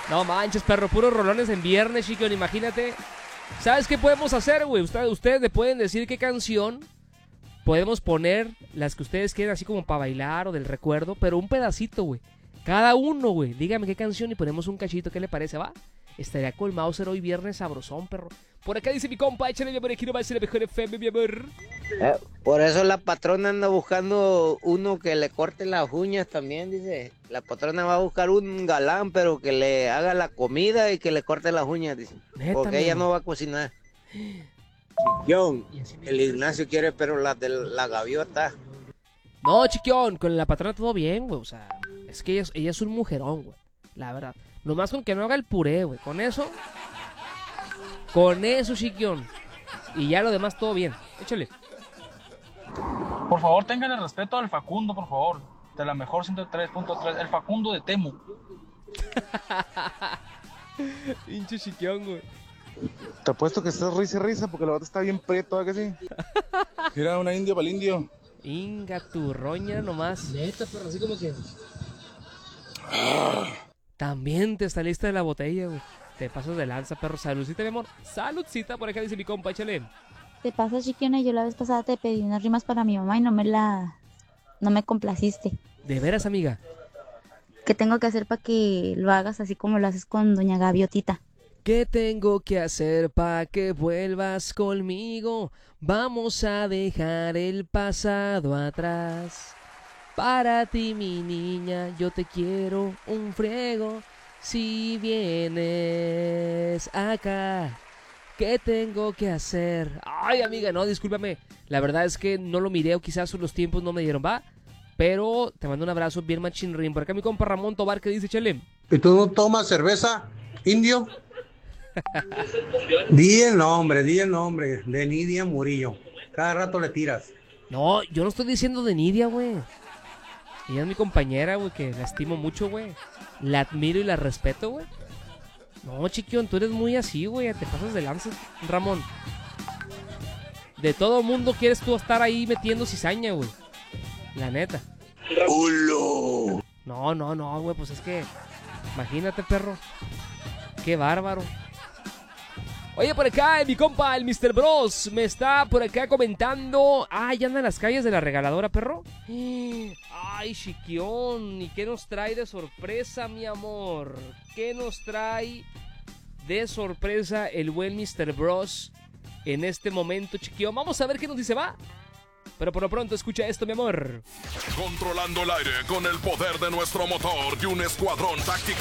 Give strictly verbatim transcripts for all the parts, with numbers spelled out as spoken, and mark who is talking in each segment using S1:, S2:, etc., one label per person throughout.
S1: No manches, perro, puros rolones en viernes, chiquión, imagínate. ¿Sabes qué podemos hacer, güey? Ustedes, ustedes me pueden decir qué canción podemos poner, las que ustedes quieran, así como para bailar o del recuerdo, pero un pedacito, güey. Cada uno, güey. Dígame qué canción y ponemos un cachito, ¿qué le parece, va? Estaría con Mauser hoy viernes sabrosón, perro. Por acá dice mi compa, échale mi amor, aquí no va a ser la mejor F M, mi amor.
S2: Eh, por eso la patrona anda buscando uno que le corte las uñas también, dice. La patrona va a buscar un galán, pero que le haga la comida y que le corte las uñas, dice.
S1: Neta,
S2: porque ella
S1: amigo.
S2: no va a cocinar. Chiquión, el Ignacio quiere, pero la de la gaviota.
S1: No, chiquión, con la patrona todo bien, güey. O sea, es que ella, es- ella es un mujerón, güey. La verdad. Nomás con que no haga el puré, güey. Con eso. Con eso, chiquión. Y ya lo demás todo bien. Échale.
S3: Por favor, tengan el respeto al Facundo, por favor. De la mejor ciento tres punto tres. El Facundo de Temu.
S1: Pinche chiquión, güey.
S4: Te apuesto que estás risa y risa porque la bata está bien prieto, ¿verdad que sí? Mira, una indio para el indio.
S1: Inga tu roña nomás. Neta, pero así como que. También te saliste de la botella, güey. Te pasas de lanza, perro. Saludcita, mi amor. Saludcita, por acá dice mi compa, échale.
S5: Te pasa, chiquiona, yo la vez pasada te pedí unas rimas para mi mamá y no me la... no me complaciste.
S1: De veras, amiga.
S5: ¿Qué tengo que hacer para que lo hagas así como lo haces con doña Gaviotita?
S1: ¿Qué tengo que hacer para que vuelvas conmigo? Vamos a dejar el pasado atrás. Para ti, mi niña, yo te quiero un friego. Si vienes acá, ¿qué tengo que hacer? Ay, amiga, no, discúlpame. La verdad es que no lo miré o quizás los tiempos no me dieron, ¿va? Pero te mando un abrazo bien machinrín. Por acá mi compa Ramón Tobar que dice, chale.
S6: ¿Y tú no tomas cerveza, indio? Di el nombre, di el nombre de Nidia Murillo. Cada rato le tiras.
S1: No, yo no estoy diciendo de Nidia, güey. Ella es mi compañera, güey, que la estimo mucho, güey. La admiro y la respeto, güey. No, chiquión, tú eres muy así, güey. Te pasas de lanza, Ramón. De todo mundo quieres tú estar ahí metiendo cizaña, güey. La neta.
S6: ¡Ulo!
S1: No, no, no, güey, pues es que... Imagínate, perro. Qué bárbaro. Oye, por acá, mi compa, el mister Bros, me está por acá comentando. Ah, ya anda en las calles de la regaladora, perro. Ay, chiquión, ¿y qué nos trae de sorpresa, mi amor? ¿Qué nos trae de sorpresa el buen mister Bros en este momento, chiquión? Vamos a ver qué nos dice, va. Pero por lo pronto, escucha esto, mi amor.
S7: Controlando el aire con el poder de nuestro motor y un escuadrón táctico.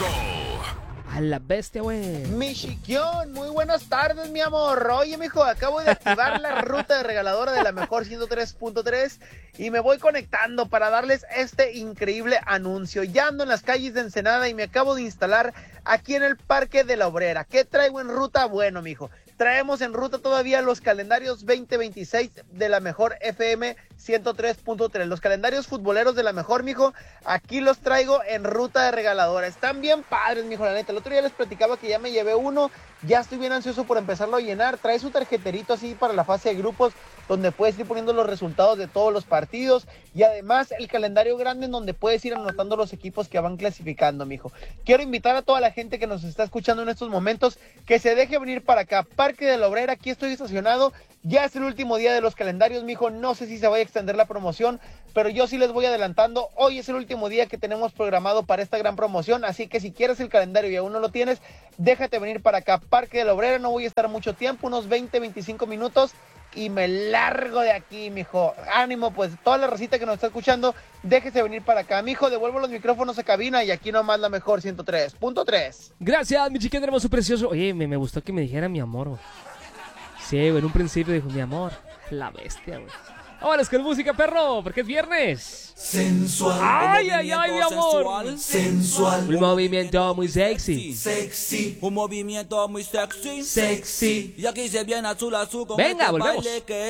S1: A la bestia, güey.
S8: Mi chiquión, muy buenas tardes, mi amor. Oye, mijo, acabo de activar la ruta de regaladora de la mejor ciento tres punto tres y me voy conectando para darles este increíble anuncio. Ya ando en las calles de Ensenada y me acabo de instalar aquí en el Parque de la Obrera. ¿Qué traigo en ruta? Bueno, mijo, traemos en ruta todavía los calendarios veinte veintiséis de la mejor F M ciento tres punto tres. Los calendarios futboleros de la mejor, mijo, aquí los traigo en ruta de regaladora. Están bien padres, mijo, la neta. El otro día les platicaba que ya me llevé uno. Ya estoy bien ansioso por empezarlo a llenar. Trae su tarjeterito así para la fase de grupos, donde puedes ir poniendo los resultados de todos los partidos. Y además el calendario grande en donde puedes ir anotando los equipos que van clasificando, mijo. Quiero invitar a toda la gente que nos está escuchando en estos momentos que se deje venir para acá. Parque de la Obrera, aquí estoy estacionado. Ya es el último día de los calendarios, mijo. No sé si se vaya a extender la promoción, pero yo sí les voy adelantando. Hoy es el último día que tenemos programado para esta gran promoción, así que si quieres el calendario y aún no lo tienes, déjate venir para acá. Parque de la Obrera, no voy a estar mucho tiempo, unos veinte, veinticinco minutos y me largo de aquí, mijo. Ánimo, pues, toda la racita que nos está escuchando, déjese venir para acá, mijo. Devuelvo los micrófonos a cabina y aquí nomás la mejor ciento tres punto tres.
S1: Gracias, mi chiquito hermoso precioso. Oye, me, me gustó que me dijera mi amor, güey. Sí, güey, en un principio dijo mi amor. La bestia, güey. Ahora es con música, perro, porque es viernes.
S9: Sensual.
S1: Ay, ay, ay, mi amor.
S9: Sensual. Sensual.
S1: Un movimiento muy sexy.
S9: Sexy. Un movimiento muy sexy.
S1: Sexy.
S9: Y aquí se viene azul azul con
S1: Venga,
S9: este
S1: volvemos.
S9: baile que